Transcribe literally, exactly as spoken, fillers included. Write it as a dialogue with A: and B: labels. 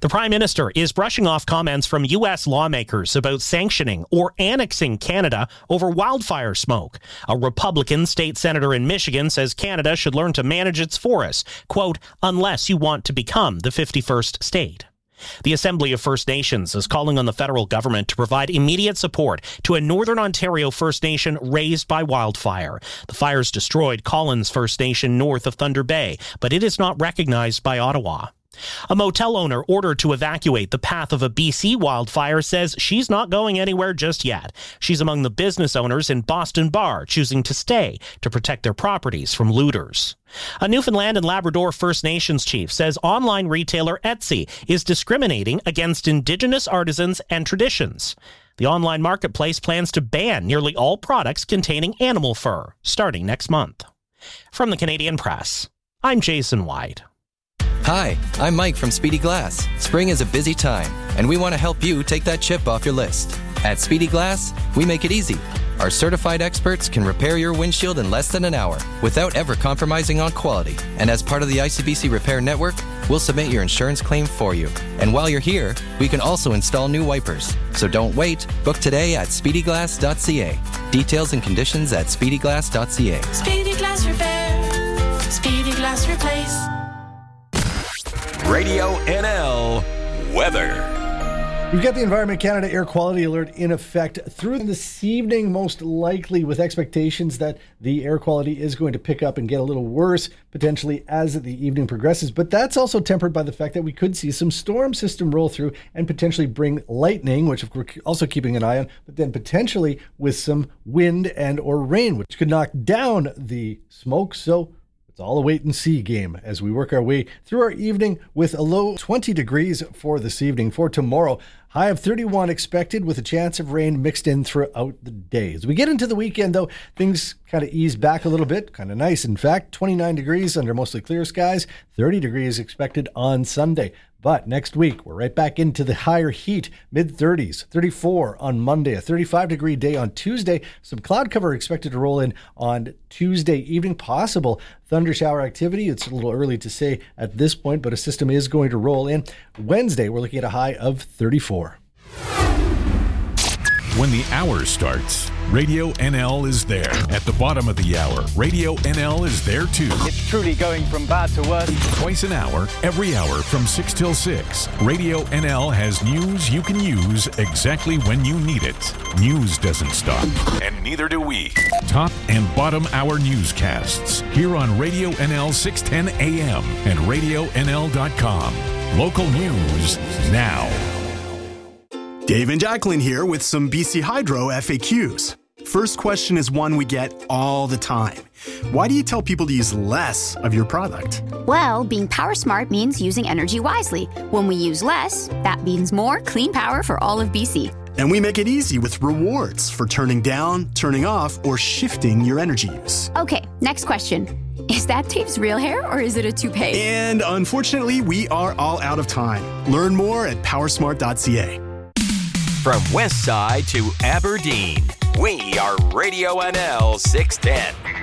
A: The Prime Minister is brushing off comments from U S lawmakers about sanctioning or annexing Canada over wildfire smoke. A Republican state senator in Michigan says Canada should learn to manage its forests, quote, unless you want to become the fifty-first state. The Assembly of First Nations is calling on the federal government to provide immediate support to a Northern Ontario First Nation razed by wildfire. The fires destroyed Collins First Nation north of Thunder Bay, but it is not recognized by Ottawa. A motel owner ordered to evacuate the path of a B C wildfire says she's not going anywhere just yet. She's among the business owners in Boston Bar choosing to stay to protect their properties from looters. A Newfoundland and Labrador First Nations chief says online retailer Etsy is discriminating against Indigenous artisans and traditions. The online marketplace plans to ban nearly all products containing animal fur starting next month. From the Canadian Press, I'm Jason White.
B: Hi, I'm Mike from Speedy Glass. Spring is a busy time, and we want to help you take that chip off your list. At Speedy Glass, we make it easy. Our certified experts can repair your windshield in less than an hour without ever compromising on quality. And as part of the I C B C Repair Network, we'll submit your insurance claim for you. And while you're here, we can also install new wipers. So don't wait. Book today at speedy glass dot c a. Details and conditions at speedy glass dot c a.
C: Speedy Glass Repair. Speedy Glass Replace.
D: Radio N L weather.
E: We've got the Environment Canada Air Quality Alert in effect through this evening, most likely with expectations that the air quality is going to pick up and get a little worse potentially as the evening progresses. But that's also tempered by the fact that we could see some storm system roll through and potentially bring lightning, which we're also keeping an eye on, but then potentially with some wind and or rain, which could knock down the smoke. So it's all a wait and see game as we work our way through our evening with a low twenty degrees for this evening. For tomorrow, high of thirty-one expected with a chance of rain mixed in throughout the day. As we get into the weekend, though, things kind of ease back a little bit. Kind of nice, in fact. twenty-nine degrees under mostly clear skies. thirty degrees expected on Sunday. But next week, we're right back into the higher heat, mid-thirties, thirty-four on Monday, a thirty-five degree day on Tuesday. Some cloud cover expected to roll in on Tuesday evening. Possible thunder shower activity. It's a little early to say at this point, but a system is going to roll in. Wednesday, we're looking at a high of thirty-four.
F: When the hour starts, Radio N L is there. At the bottom of the hour, Radio N L is there too.
G: It's truly going from bad to worse.
F: Twice an hour, every hour from six till six. Radio N L has news you can use exactly when you need it. News doesn't stop, and neither do we. Top and bottom hour newscasts here on Radio N L six ten A M and radio n l dot com. Local news now.
H: Dave and Jacqueline here with some B C Hydro F A Qs. First question is one we get all the time. Why do you tell people to use less of your product?
I: Well, being power smart means using energy wisely. When we use less, that means more clean power for all of B C.
H: And we make it easy with rewards for turning down, turning off, or shifting your energy use.
I: Okay, next question. Is that Dave's real hair or is it a toupee?
H: And unfortunately, we are all out of time. Learn more at power smart dot c a.
D: From West Side to Aberdeen, we are Radio N L six ten.